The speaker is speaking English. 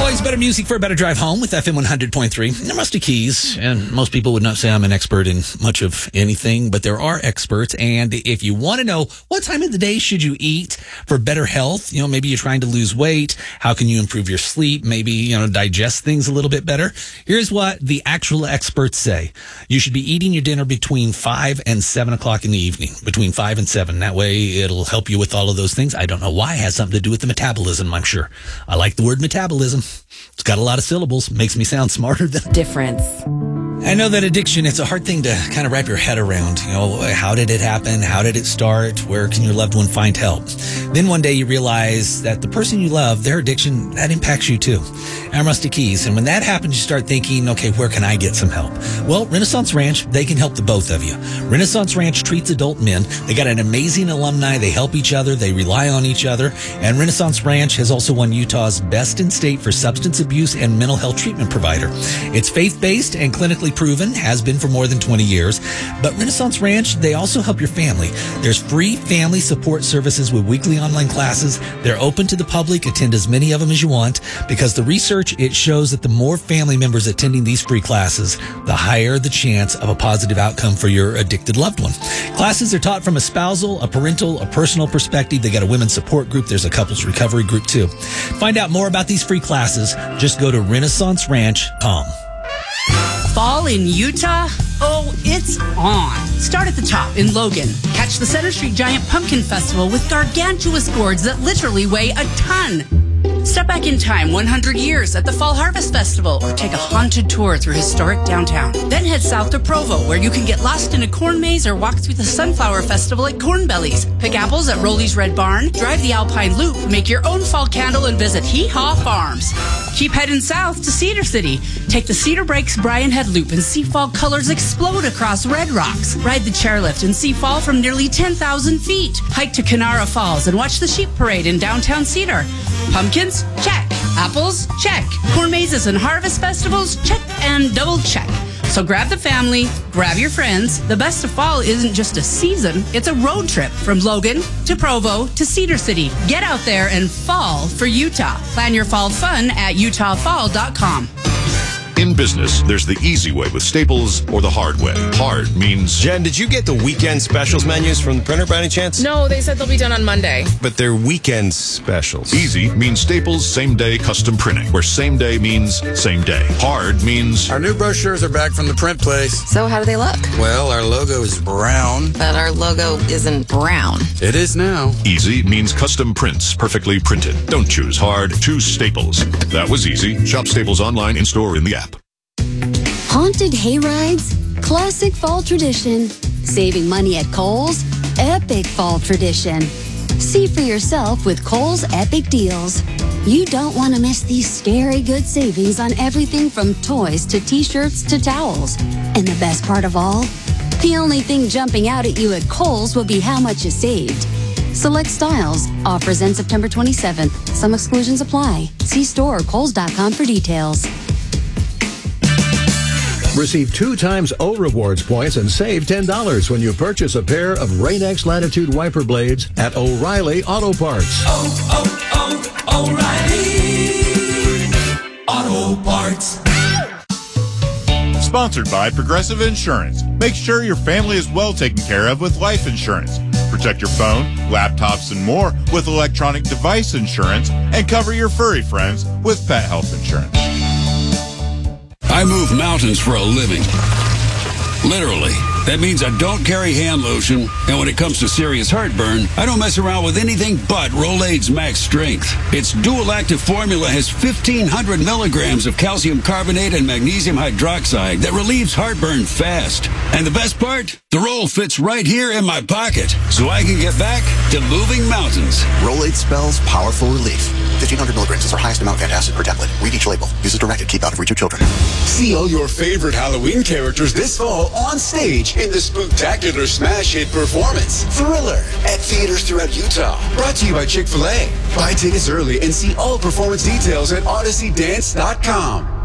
Always better music for a better drive home with FM 100.3. I'm Rusty Keys, and most people would not say I'm an expert in much of anything, but there are experts. And if you want to know what time of the day should you eat for better health, maybe you're trying to lose weight. How can you improve your sleep? Maybe, digest things a little bit better. Here's what the actual experts say. You should be eating your dinner between 5 and 7 o'clock in the evening, between 5 and 7. That way it'll help you with all of those things. I don't know why. It has something to do with the metabolism, I'm sure. I like the word metabolism. It's got a lot of syllables. Makes me sound smarter than difference. I know that addiction, it's a hard thing to kind of wrap your head around. How did it happen? How did it start? Where can your loved one find help? Then one day you realize that the person you love, their addiction, that impacts you too. I'm Rusty Keys. And when that happens, you start thinking, okay, where can I get some help? Well, Renaissance Ranch, they can help the both of you. Renaissance Ranch treats adult men. They got an amazing alumni. They help each other. They rely on each other. And Renaissance Ranch has also won Utah's Best in State for Substance Abuse and Mental Health Treatment Provider. It's faith-based and clinically proven, has been for more than 20 years. But Renaissance Ranch, they also help your family. There's free family support services with weekly online classes. They're open to the public. Attend as many of them as you want, because the research, it shows that the more family members attending these free classes, the higher the chance of a positive outcome for your addicted loved one. Classes are taught from a spousal, a parental, a personal perspective. They got a women's support group. There's a couples recovery group too. Find out more about these free classes. Just go to renaissanceranch.com. Fall in Utah? Oh, it's on. Start at the top in Logan. Catch the Center Street Giant Pumpkin Festival with gargantuous gourds that literally weigh a ton. Step back in time 100 years at the Fall Harvest Festival, or take a haunted tour through historic downtown. Then head south to Provo, where you can get lost in a corn maze or walk through the Sunflower Festival at Corn Bellies. Pick apples at Rolly's Red Barn, drive the Alpine Loop, make your own fall candle, and visit Hee Haw Farms. Keep heading south to Cedar City. Take the Cedar Breaks Brian Head Loop and see fall colors explode across Red Rocks. Ride the chairlift and see fall from nearly 10,000 feet. Hike to Kanara Falls and watch the sheep parade in downtown Cedar. Pumpkins? Check. Apples? Check. Corn mazes and harvest festivals? Check and double check. So grab the family, grab your friends. The best of fall isn't just a season, it's a road trip from Logan to Provo to Cedar City. Get out there and fall for Utah. Plan your fall fun at utahfall.com. In business, there's the easy way with Staples or the hard way. Hard means... Jen, did you get the weekend specials menus from the printer by any chance? No, they said they'll be done on Monday. But they're weekend specials. Easy means Staples same-day custom printing, where same day means same day. Hard means... Our new brochures are back from the print place. So how do they look? Well, our logo is brown. But our logo isn't brown. It is now. Easy means custom prints, perfectly printed. Don't choose hard, choose Staples. That was easy. Shop Staples online, in-store, in the app. Haunted hayrides, classic fall tradition. Saving money at Kohl's, epic fall tradition. See for yourself with Kohl's Epic Deals. You don't want to miss these scary good savings on everything from toys to t-shirts to towels. And the best part of all, the only thing jumping out at you at Kohl's will be how much you saved. Select styles. Offers end September 27th. Some exclusions apply. See store or kohls.com for details. Receive 2 times O Rewards points and save $10 when you purchase a pair of Rain-X Latitude wiper blades at O'Reilly Auto Parts. O'Reilly Auto Parts. Sponsored by Progressive Insurance. Make sure your family is well taken care of with life insurance. Protect your phone, laptops, and more with electronic device insurance, and cover your furry friends with pet health insurance. I move mountains for a living. Literally. That means I don't carry hand lotion, and when it comes to serious heartburn, I don't mess around with anything but Rolaids Max Strength. Its dual-active formula has 1,500 milligrams of calcium carbonate and magnesium hydroxide that relieves heartburn fast. And the best part? The roll fits right here in my pocket, so I can get back to moving mountains. Rolaids spells powerful relief. 1,500 milligrams is our highest amount of antacid per tablet. Read each label. Use as directed. Keep out of reach of children. See all your favorite Halloween characters this fall on stage in the spooktacular smash hit performance, Thriller, at theaters throughout Utah. Brought to you by Chick-fil-A. Buy tickets early and see all performance details at odysseydance.com.